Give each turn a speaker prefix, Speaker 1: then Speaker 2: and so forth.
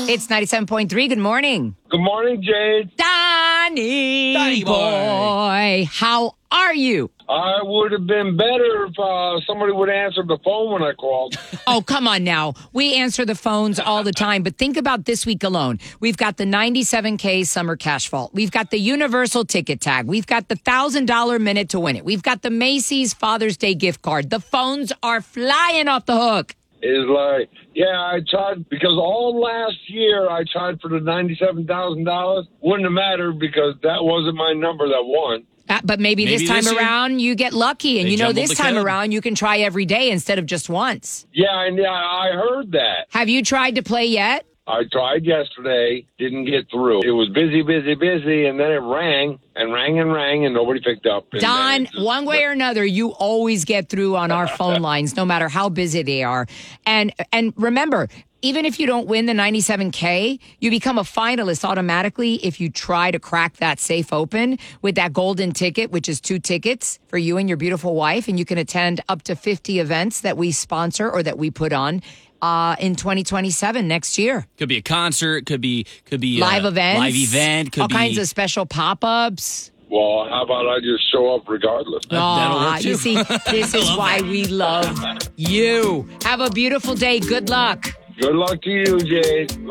Speaker 1: It's 97.3. Good morning.
Speaker 2: Good morning, Jade.
Speaker 1: Donnie boy. How are you?
Speaker 2: I would have been better if somebody would answer the phone when I called.
Speaker 1: Oh, come on now. We answer the phones all the time, but think about this week alone. We've got the 97K Summer Cash Vault. We've got the Universal Ticket Tag. We've got the $1,000 Minute to Win It. We've got the Macy's Father's Day gift card. The phones are flying off the hook.
Speaker 2: Is like, yeah, I tried because all last year I tried for the $97,000. Wouldn't have mattered because that wasn't my number that won.
Speaker 1: But maybe this time around you get lucky. And this time
Speaker 3: code.
Speaker 1: around you can try every day instead of just once.
Speaker 2: Yeah, I heard that.
Speaker 1: Have you tried to play yet?
Speaker 2: I tried yesterday, didn't get through. It was busy, and then it rang, and nobody picked up. And
Speaker 1: Don, one way or another, you always get through on our phone lines, no matter how busy they are. And remember, even if you don't win the 97K, you become a finalist automatically if you try to crack that safe open with that golden ticket, which is 2 tickets for you and your beautiful wife. And you can attend up to 50 events that we sponsor or that we put on in 2027 next year.
Speaker 3: Could be a concert, could be
Speaker 1: live event,
Speaker 3: could
Speaker 1: all
Speaker 3: be
Speaker 1: kinds of special pop-ups.
Speaker 2: Well, how about I just show up regardless?
Speaker 3: That'll work too.
Speaker 1: You see, this is why we love you. Have a beautiful day. Good luck.
Speaker 2: Good luck to you, Jade.